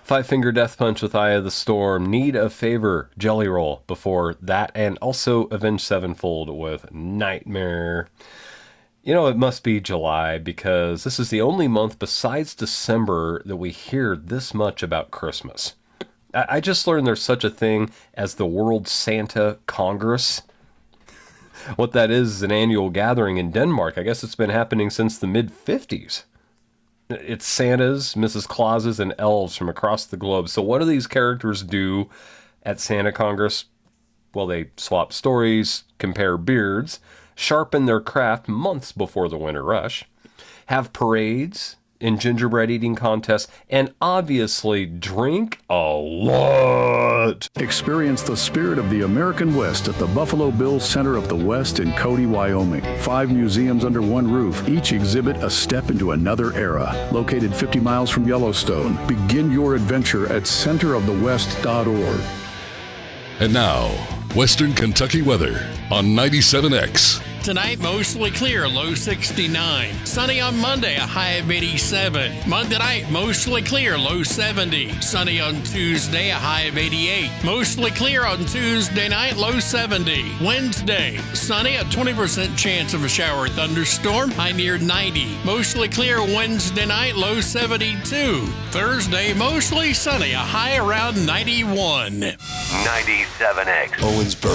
Five Finger Death Punch with Eye of the Storm, Need a Favor, Jelly Roll before that, and also Avenged Sevenfold with Nightmare. You know, it must be July because this is the only month besides December that we hear this much about Christmas. I just learned there's such a thing as the World Santa Congress. What that is an annual gathering in Denmark. I guess it's been happening since the mid-50s. It's Santas, Mrs. Clauses, and elves from across the globe. So what do these characters do at Santa Congress? Well, they swap stories, compare beards, sharpen their craft months before the winter rush, have parades and gingerbread eating contests, and obviously drink a lot. Experience the spirit of the American West at the Buffalo Bills Center of the West in Cody, Wyoming. 5 museums under one roof, each exhibit a step into another era. Located 50 miles from Yellowstone, begin your adventure at centerofthewest.org. And now, Western Kentucky weather on 97X. Tonight, mostly clear, low 69. Sunny on Monday, a high of 87. Monday night, mostly clear, low 70. Sunny on Tuesday, a high of 88. Mostly clear on Tuesday night, low 70. Wednesday, sunny, a 20% chance of a shower or thunderstorm, high near 90. Mostly clear Wednesday night, low 72. Thursday, mostly sunny, a high around 91. 97X. Owensboro.